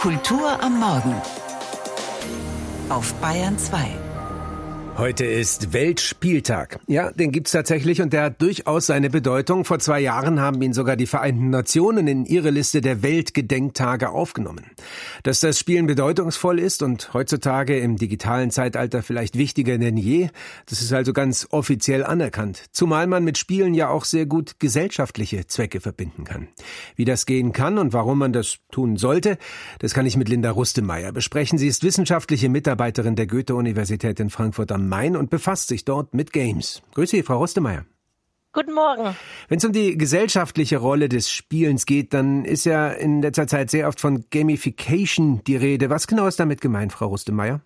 Kultur am Morgen auf Bayern 2. Heute ist Weltspieltag. Ja, den gibt's tatsächlich und der hat durchaus seine Bedeutung. Vor 2 Jahren haben ihn sogar die Vereinten Nationen in ihre Liste der Weltgedenktage aufgenommen. Dass das Spielen bedeutungsvoll ist und heutzutage im digitalen Zeitalter vielleicht wichtiger denn je, das ist also ganz offiziell anerkannt. Zumal man mit Spielen ja auch sehr gut gesellschaftliche Zwecke verbinden kann. Wie das gehen kann und warum man das tun sollte, das kann ich mit Linda Rustemeyer besprechen. Sie ist wissenschaftliche Mitarbeiterin der Goethe-Universität in Frankfurt am Main und befasst sich dort mit Games. Grüße Sie, Frau Rustemeyer. Guten Morgen. Wenn es um die gesellschaftliche Rolle des Spielens geht, dann ist ja in letzter Zeit sehr oft von Gamification die Rede. Was genau ist damit gemeint, Frau Rustemeyer?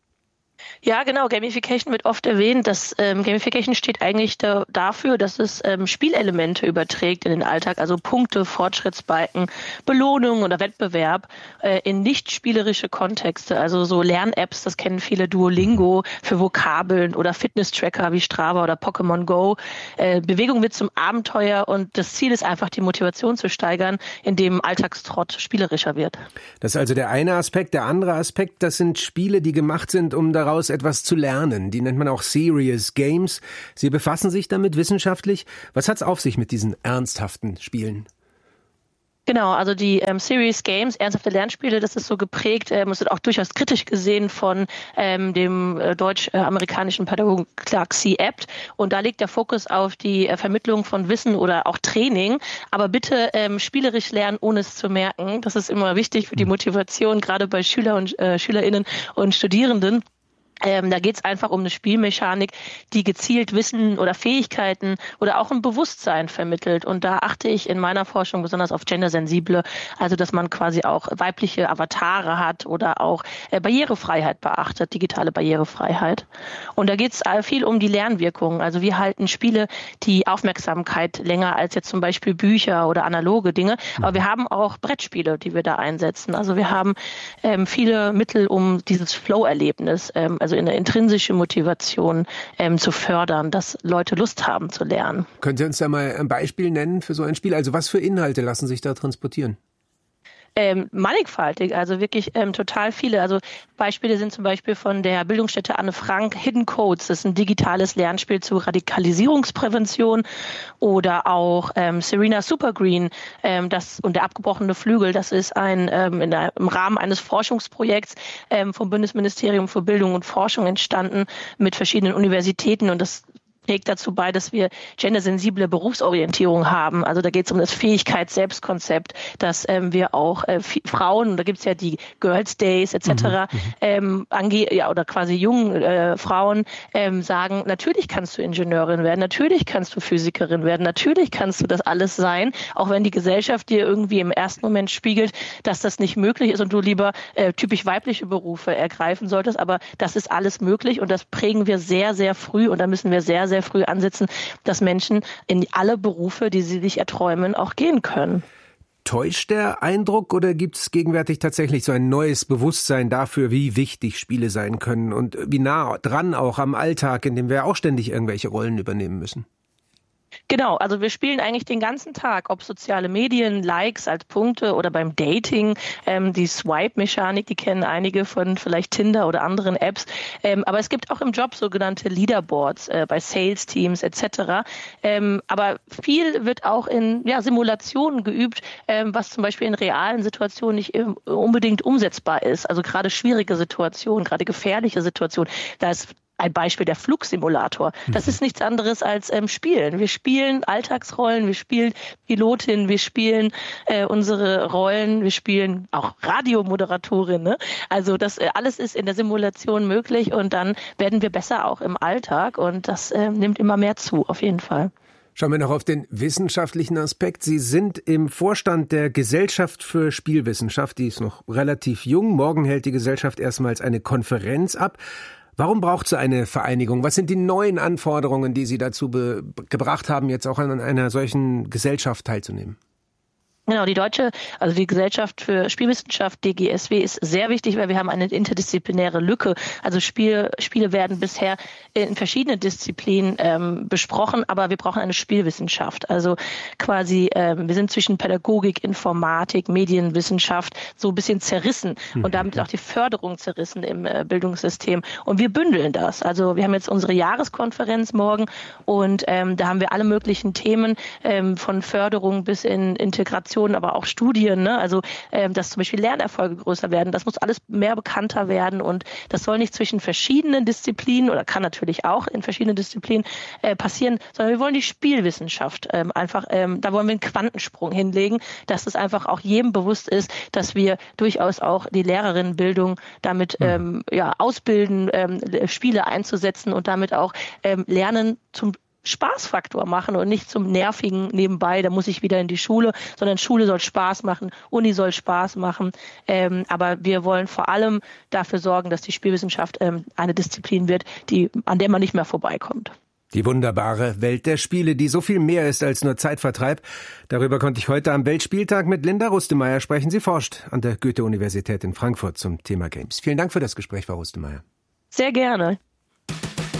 Ja, genau. Gamification wird oft erwähnt. Gamification steht eigentlich dafür, dass es Spielelemente überträgt in den Alltag, also Punkte, Fortschrittsbalken, Belohnung oder Wettbewerb in nicht spielerische Kontexte. Also so Lern-Apps, das kennen viele, Duolingo für Vokabeln oder Fitness-Tracker wie Strava oder Pokémon Go. Bewegung wird zum Abenteuer und das Ziel ist einfach, die Motivation zu steigern, indem Alltagstrott spielerischer wird. Das ist also der eine Aspekt. Der andere Aspekt, das sind Spiele, die gemacht sind, um daraus etwas zu lernen. Die nennt man auch Serious Games. Sie befassen sich damit wissenschaftlich. Was hat's auf sich mit diesen ernsthaften Spielen? Genau, also die Serious Games, ernsthafte Lernspiele, das ist so geprägt, es wird auch durchaus kritisch gesehen von dem deutsch-amerikanischen Pädagogen Clark C. Abt. Und da liegt der Fokus auf die Vermittlung von Wissen oder auch Training. Aber bitte spielerisch lernen, ohne es zu merken. Das ist immer wichtig für die Motivation, gerade bei Schüler und SchülerInnen und Studierenden. Da geht es einfach um eine Spielmechanik, die gezielt Wissen oder Fähigkeiten oder auch ein Bewusstsein vermittelt. Und da achte ich in meiner Forschung besonders auf gendersensible, also dass man quasi auch weibliche Avatare hat oder auch Barrierefreiheit beachtet, digitale Barrierefreiheit. Und da geht es viel um die Lernwirkung. Also wir halten Spiele die Aufmerksamkeit länger als jetzt zum Beispiel Bücher oder analoge Dinge. Aber wir haben auch Brettspiele, die wir da einsetzen. Also wir haben viele Mittel, um dieses Flow-Erlebnis, also in der intrinsische Motivation zu fördern, dass Leute Lust haben zu lernen. Können Sie uns da mal ein Beispiel nennen für so ein Spiel? Also was für Inhalte lassen sich da transportieren? Mannigfaltig, also wirklich total viele. Also Beispiele sind zum Beispiel von der Bildungsstätte Anne Frank, Hidden Codes, das ist ein digitales Lernspiel zur Radikalisierungsprävention, oder auch Serena Supergreen, und der abgebrochene Flügel, das ist im Rahmen eines Forschungsprojekts vom Bundesministerium für Bildung und Forschung entstanden mit verschiedenen Universitäten, und das trägt dazu bei, dass wir gendersensible Berufsorientierung haben. Also da geht es um das Fähigkeits-Selbstkonzept, dass wir auch Frauen, und da gibt es ja die Girls Days etc., oder quasi jungen Frauen sagen, natürlich kannst du Ingenieurin werden, natürlich kannst du Physikerin werden, natürlich kannst du das alles sein, auch wenn die Gesellschaft dir irgendwie im ersten Moment spiegelt, dass das nicht möglich ist und du lieber typisch weibliche Berufe ergreifen solltest. Aber das ist alles möglich und das prägen wir sehr, sehr früh, und da müssen wir sehr, sehr früh ansetzen, dass Menschen in alle Berufe, die sie sich erträumen, auch gehen können. Täuscht der Eindruck oder gibt es gegenwärtig tatsächlich so ein neues Bewusstsein dafür, wie wichtig Spiele sein können und wie nah dran auch am Alltag, in dem wir auch ständig irgendwelche Rollen übernehmen müssen? Genau, also wir spielen eigentlich den ganzen Tag, ob soziale Medien, Likes als Punkte oder beim Dating, die Swipe-Mechanik, die kennen einige von vielleicht Tinder oder anderen Apps. Aber es gibt auch im Job sogenannte Leaderboards bei Sales-Teams etc. Aber viel wird auch in Simulationen geübt, was zum Beispiel in realen Situationen nicht unbedingt umsetzbar ist. Also gerade schwierige Situationen, gerade gefährliche Situationen, da ist ein Beispiel der Flugsimulator. Das ist nichts anderes als Spielen. Wir spielen Alltagsrollen, wir spielen Pilotin, wir spielen unsere Rollen, wir spielen auch Radiomoderatorin. Ne? Also das alles ist in der Simulation möglich, und dann werden wir besser auch im Alltag, und das nimmt immer mehr zu, auf jeden Fall. Schauen wir noch auf den wissenschaftlichen Aspekt. Sie sind im Vorstand der Gesellschaft für Spielwissenschaft. Die ist noch relativ jung. Morgen hält die Gesellschaft erstmals eine Konferenz ab. Warum braucht es eine Vereinigung? Was sind die neuen Anforderungen, die Sie dazu gebracht haben, jetzt auch an einer solchen Gesellschaft teilzunehmen? Genau, die Gesellschaft für Spielwissenschaft, DGSW, ist sehr wichtig, weil wir haben eine interdisziplinäre Lücke. Also Spiele werden bisher in verschiedenen Disziplinen besprochen, aber wir brauchen eine Spielwissenschaft. Also quasi, wir sind zwischen Pädagogik, Informatik, Medienwissenschaft so ein bisschen zerrissen und damit auch die Förderung zerrissen im Bildungssystem. Und wir bündeln das. Also wir haben jetzt unsere Jahreskonferenz morgen und da haben wir alle möglichen Themen von Förderung bis in Integration, aber auch Studien, ne? Also dass zum Beispiel Lernerfolge größer werden, das muss alles mehr bekannter werden und das soll nicht zwischen verschiedenen Disziplinen oder kann natürlich auch in verschiedenen Disziplinen passieren, sondern wir wollen die Spielwissenschaft da wollen wir einen Quantensprung hinlegen, dass es einfach auch jedem bewusst ist, dass wir durchaus auch die Lehrerinnenbildung damit ausbilden, Spiele einzusetzen und damit auch Lernen zum Spaßfaktor machen und nicht zum nervigen nebenbei, da muss ich wieder in die Schule, sondern Schule soll Spaß machen, Uni soll Spaß machen, aber wir wollen vor allem dafür sorgen, dass die Spielwissenschaft eine Disziplin wird, an der man nicht mehr vorbeikommt. Die wunderbare Welt der Spiele, die so viel mehr ist als nur Zeitvertreib. Darüber konnte ich heute am Weltspieltag mit Linda Rustemeyer sprechen. Sie forscht an der Goethe-Universität in Frankfurt zum Thema Games. Vielen Dank für das Gespräch, Frau Rustemeyer. Sehr gerne.